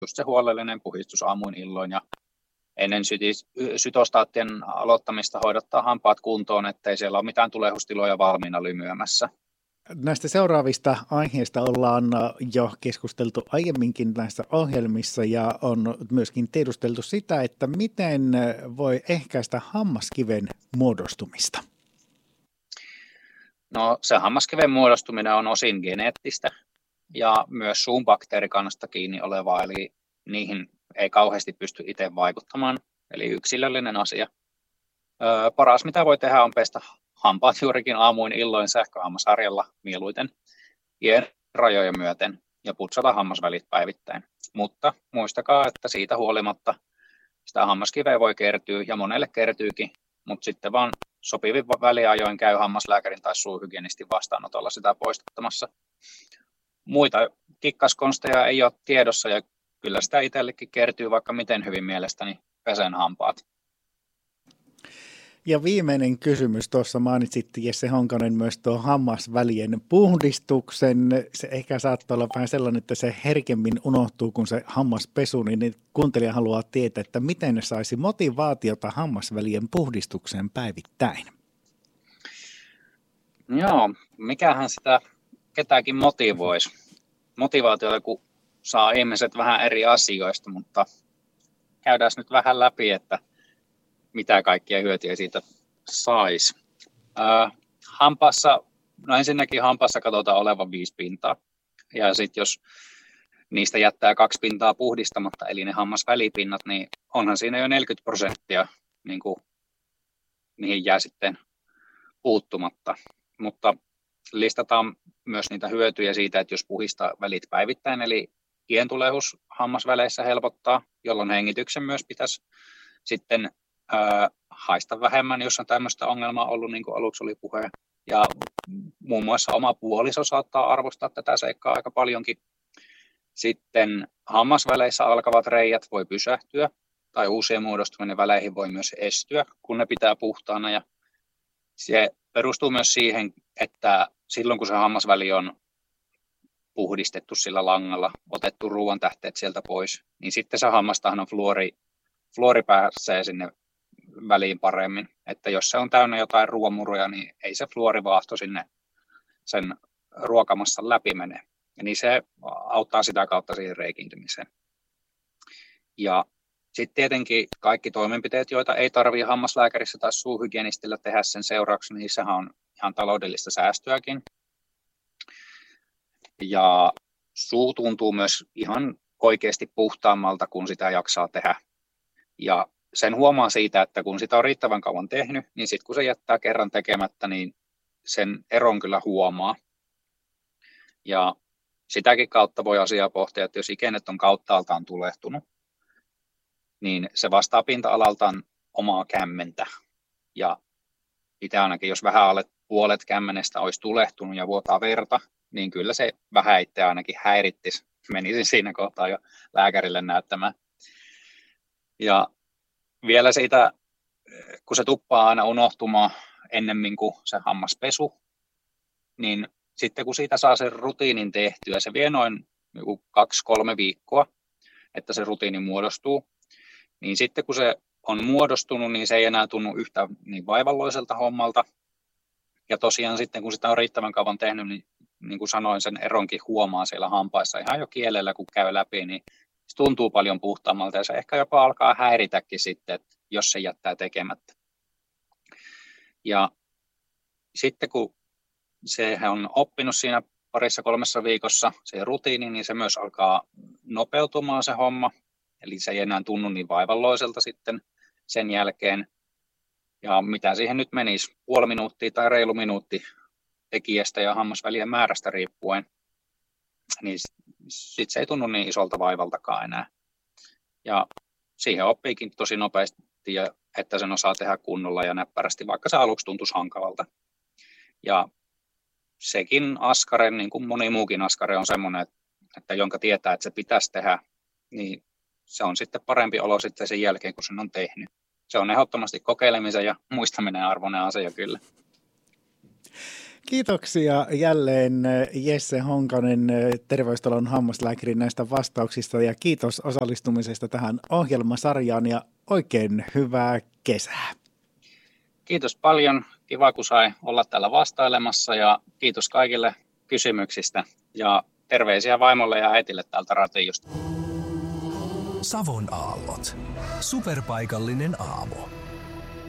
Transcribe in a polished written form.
just se huolellinen puhdistus aamuin illoin ja ennen sytostaattien aloittamista hoidottaa hampaat kuntoon, ettei siellä ole mitään tulehustiloja valmiina lymyämässä. Näistä seuraavista aiheista ollaan jo keskusteltu aiemminkin näissä ohjelmissa ja on myöskin tiedusteltu sitä, että miten voi ehkäistä hammaskiven muodostumista. No se hammaskiven muodostuminen on osin geneettistä ja myös suun bakteerikannasta kiinni olevaa, eli niihin ei kauheasti pysty itse vaikuttamaan, eli yksilöllinen asia. Paras mitä voi tehdä on pestä hampaat juurikin aamuin illoin sähköhammasharjalla mieluiten iän rajoja myöten ja putsata hammasvälit päivittäin. Mutta muistakaa, että siitä huolimatta sitä hammaskiveä voi kertyä ja monelle kertyykin, mutta sitten vaan sopivin väliajoin käy hammaslääkärin tai suuhygienistin vastaanotolla sitä poistamassa. Muita kikkaskonsteja ei ole tiedossa ja kyllä sitä itsellekin kertyy vaikka miten hyvin mielestäni pesen hampaat. Ja viimeinen kysymys, tuossa mainitsit Jesse Honkanen myös tuo hammasvälien puhdistuksen. Se ehkä saattaa olla vähän sellainen, että se herkemmin unohtuu kuin se hammaspesu, niin kuuntelija haluaa tietää, että miten ne saisi motivaatiota hammasvälien puhdistukseen päivittäin. Joo, mikähän sitä ketäkin motivoisi. Motivaatiota, kun saa ihmiset vähän eri asioista, mutta käydään nyt vähän läpi, että mitä kaikkia hyötyjä siitä saisi. Ensinnäkin hampaassa katsotaan olevan 5 pintaa. Ja sitten jos niistä jättää 2 pintaa puhdistamatta, eli ne hammasvälipinnat, niin onhan siinä jo 40%, niin kuin, mihin jää sitten puuttumatta. Mutta listataan myös niitä hyötyjä siitä, että jos puhdistaa välit päivittäin, eli ientulehus hammasväleissä helpottaa, jolloin hengityksen myös pitäisi sitten haista vähemmän, jos on tämmöistä ongelmaa ollut, niin kuin aluksi oli puhe. Ja muun muassa oma puoliso saattaa arvostaa tätä seikkaa aika paljonkin. Sitten hammasväleissä alkavat reijät voi pysähtyä, tai uusien muodostuminen väleihin voi myös estyä, kun ne pitää puhtaana. Ja se perustuu myös siihen, että silloin kun se hammasväli on puhdistettu sillä langalla, otettu ruoantähteet sieltä pois, niin sitten se hammastahan on fluori pääsee sinne väliin paremmin. Että jos se on täynnä jotain ruoamuruja, niin ei se fluorivaahto sinne sen ruokamassan läpi mene. Ja niin se auttaa sitä kautta siihen reikiintymiseen. Ja sitten tietenkin kaikki toimenpiteet, joita ei tarvitse hammaslääkärissä tai suuhygienistillä tehdä sen seurauksena, niin sehän on ihan taloudellista säästöäkin. Ja suu tuntuu myös ihan oikeasti puhtaammalta, kun sitä jaksaa tehdä. Ja sen huomaa siitä, että kun sitä on riittävän kauan tehnyt, niin sitten kun se jättää kerran tekemättä, niin sen eron kyllä huomaa. Ja sitäkin kautta voi asiaa pohtia, että jos ikenet on kauttaaltaan tulehtunut, niin se vastaa pinta-alaltaan omaa kämmentä. Ja itse ainakin, jos vähän alle puolet kämmenestä olisi tulehtunut ja vuotaa verta, niin kyllä se vähän itse ainakin häirittisi. Menisin siinä kohtaa jo lääkärille näyttämään. Ja vielä siitä, kun se tuppaa aina unohtumaan ennemmin kuin se hammaspesu, niin sitten kun siitä saa sen rutiinin tehtyä, se vie noin 2-3 viikkoa, että se rutiini muodostuu, niin sitten kun se on muodostunut, niin se ei enää tunnu yhtä niin vaivalloiselta hommalta. Ja tosiaan sitten kun sitä on riittävän kauan tehnyt, niin kuin sanoin, sen eronkin huomaa siellä hampaissa ihan jo kielellä, kun käy läpi, niin se tuntuu paljon puhtaammalta ja se ehkä jopa alkaa häiritäkin sitten, että jos se jättää tekemättä. Ja sitten kun se on oppinut siinä 2-3 viikossa se rutiini, niin se myös alkaa nopeutumaan se homma. Eli se ei enää tunnu niin vaivalloiselta sitten sen jälkeen. Ja mitä siihen nyt menisi, puoli minuuttia tai reilu minuutti tekijästä ja hammasvälien määrästä riippuen, niin sitten se ei tunnu niin isolta vaivaltakaan enää. Ja siihen oppiikin tosi nopeasti, että sen osaa tehdä kunnolla ja näppärästi, vaikka se aluksi tuntuisi hankalalta. Ja sekin askare, niin kuin moni muukin askare, on semmoinen, että jonka tietää, että se pitäisi tehdä, niin se on sitten parempi olo sitten sen jälkeen, kun sen on tehnyt. Se on ehdottomasti kokeilemisen ja muistaminen arvoinen asia kyllä. Kiitoksia jälleen Jesse Honkanen, Terveystalon hammaslääkäri, näistä vastauksista ja kiitos osallistumisesta tähän ohjelmasarjaan ja oikein hyvää kesää. Kiitos paljon. Kiva, kun sai olla täällä vastailemassa ja kiitos kaikille kysymyksistä ja terveisiä vaimolle ja äitille täältä radiosta. Savon aallot. Superpaikallinen aamu.